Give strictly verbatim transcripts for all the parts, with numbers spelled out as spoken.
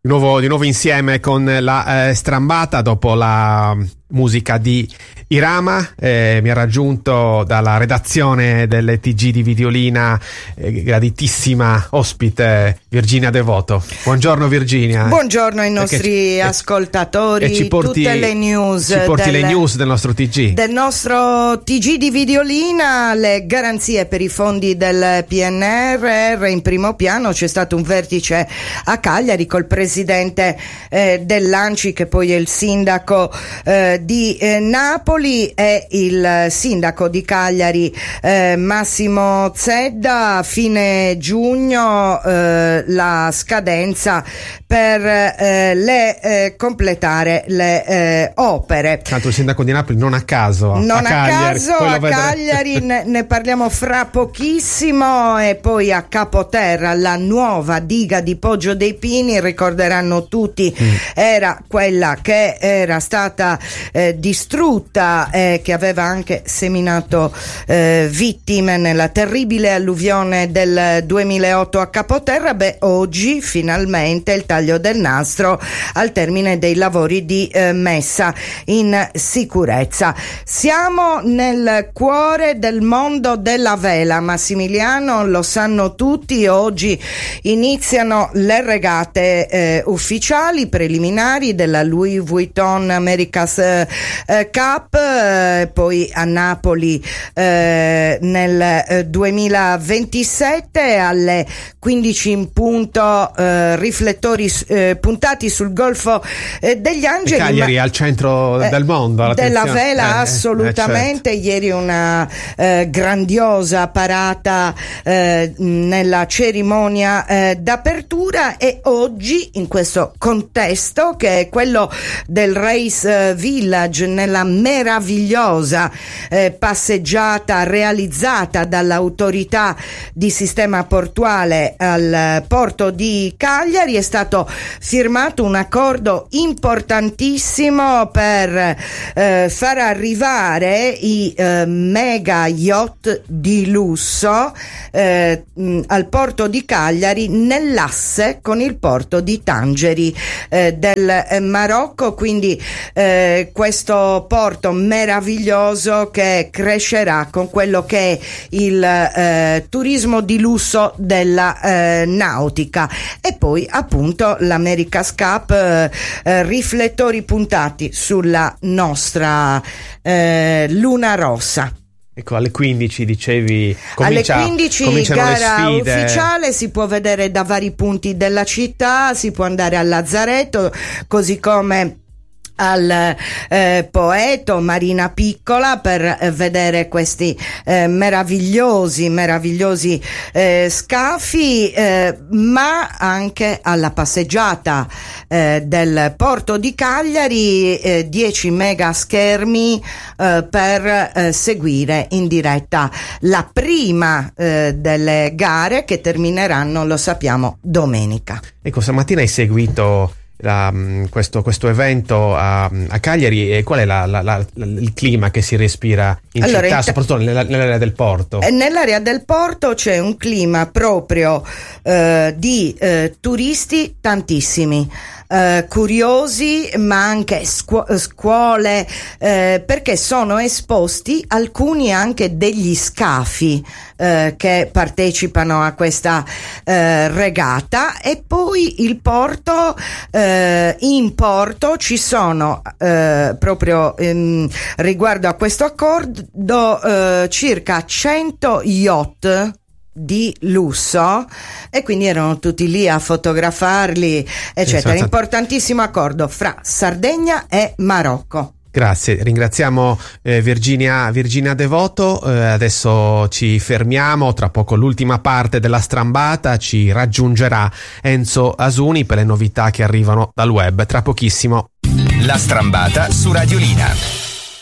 Di nuovo, di nuovo insieme con la eh, Strambata dopo la musica di Irama. Eh, mi ha raggiunto dalla redazione del T G di Videolina eh, graditissima ospite Virginia Devoto. Buongiorno Virginia. Buongiorno ai nostri ci, ascoltatori, e ci porti, tutte le news, ci porti del, le news del nostro T G. Del nostro T G di Videolina, le garanzie per i fondi del P N R R. In primo piano c'è stato un vertice a Cagliari col presidente eh, dell'Anci, che poi è il sindaco eh, di eh, Napoli, e il sindaco di Cagliari eh, Massimo Zedda. A fine giugno eh, la scadenza per eh, le eh, completare le eh, opere. Tanto il sindaco di Napoli non a caso non a, a Cagliari, caso a Cagliari ne, ne parliamo fra pochissimo. E poi a Capoterra la nuova diga di Poggio dei Pini, ricorderanno tutti, mm. era quella che era stata eh, distrutta e eh, che aveva anche seminato eh, vittime nella terribile alluvione del duemilaotto a Capoterra. Beh, oggi finalmente il taglio del nastro al termine dei lavori di eh, messa in sicurezza. Siamo nel cuore del mondo della vela, Massimiliano, lo sanno tutti. Oggi iniziano le regate eh, ufficiali preliminari della Louis Vuitton America's eh, Cup, eh, poi a Napoli eh, nel eh, duemilaventisette alle quindici in punto, eh, riflettori eh, puntati sul Golfo eh, degli Angeli. Cagliari al centro eh, del mondo della vela, eh, assolutamente. Eh, certo. Ieri una eh, grandiosa parata eh, nella cerimonia eh, d'apertura, e oggi in questo contesto che è quello del Race Village, nella meravigliosa eh, passeggiata realizzata dall'autorità di sistema portuale al porto di Cagliari, è stato firmato un accordo importantissimo per eh, far arrivare i eh, mega yacht di lusso eh, mh, al porto di Cagliari, nell'asse con il porto di Tangeri eh, del eh, Marocco. Quindi eh, questo porto meraviglioso che crescerà con quello che è il eh, turismo di lusso della eh, nautica. E poi appunto l'America's Cup, eh, eh, riflettori puntati sulla nostra eh, luna rossa. Ecco, alle quindici dicevi comincia, alle quindici gara ufficiale, si può vedere da vari punti della città, si può andare a Lazzaretto, così come al eh, Poeto, Marina Piccola, per eh, vedere questi eh, meravigliosi meravigliosi eh, scafi, eh, ma anche alla passeggiata eh, del porto di Cagliari, eh, dieci mega schermi eh, per eh, seguire in diretta la prima eh, delle gare, che termineranno, lo sappiamo, domenica. Ecco, stamattina hai seguito La, questo, questo evento a, a Cagliari, e qual è la, la, la, il clima che si respira in allora, città, in t- soprattutto nella, nell'area del porto? Nell'area del porto c'è un clima proprio eh, di eh, turisti tantissimi, eh, curiosi, ma anche scu- scuole, eh, perché sono esposti alcuni anche degli scafi eh, che partecipano a questa eh, regata. E poi il porto, eh, in porto ci sono eh, proprio ehm, riguardo a questo accordo eh, circa cento yacht di lusso, e quindi erano tutti lì a fotografarli, eccetera. Esatto. Importantissimo accordo fra Sardegna e Marocco. Grazie, ringraziamo eh, Virginia, Virginia Devoto. Eh, adesso ci fermiamo, tra poco l'ultima parte della Strambata, ci raggiungerà Enzo Asuni per le novità che arrivano dal web tra pochissimo. La Strambata su Radiolina.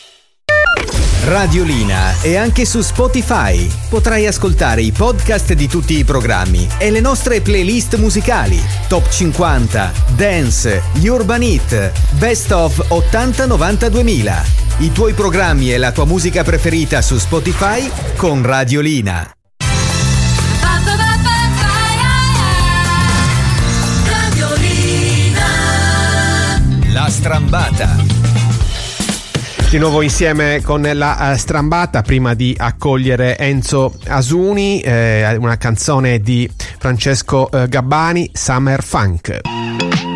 Radiolina è anche su Spotify. Potrai ascoltare i podcast di tutti i programmi e le nostre playlist musicali: Top cinquanta, Dance, Urban Hit, Best of ottanta novanta duemila. I tuoi programmi e la tua musica preferita su Spotify con Radiolina. Radiolina. La Strambata. Di nuovo insieme con la uh, Strambata, prima di accogliere Enzo Asuni, eh, una canzone di Francesco uh, Gabbani, Summer Funk.